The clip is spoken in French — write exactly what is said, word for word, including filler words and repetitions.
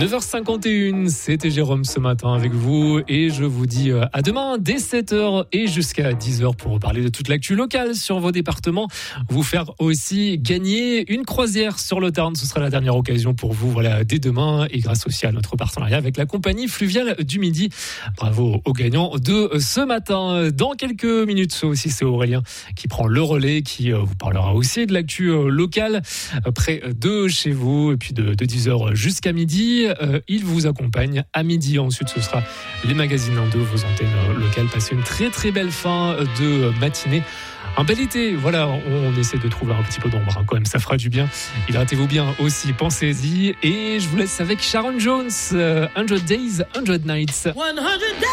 neuf heures cinquante et une, c'était Jérôme ce matin avec vous et je vous dis à demain dès sept heures et jusqu'à dix heures pour parler de toute l'actu locale sur vos départements. Vous faire aussi gagner une croisière sur le Tarn. Ce sera la dernière occasion pour vous, voilà, dès demain et grâce aussi à notre partenariat avec la compagnie fluviale du Midi. Bravo aux gagnants de ce matin. Dans quelques minutes aussi, c'est Aurélien qui prend le relais, qui vous parlera aussi de l'actu locale près de chez vous et puis de, de dix heures jusqu'à midi. Euh, il vous accompagne à midi. Ensuite, ce sera les magazines de vos antennes locales. Passez une très très belle fin de matinée. Un bel été, voilà, on essaie de trouver un petit peu d'ombre hein, quand même, ça fera du bien. Hydratez-vous bien aussi, pensez-y. Et je vous laisse avec Sharon Jones, euh, one hundred Days, one hundred Nights. one hundred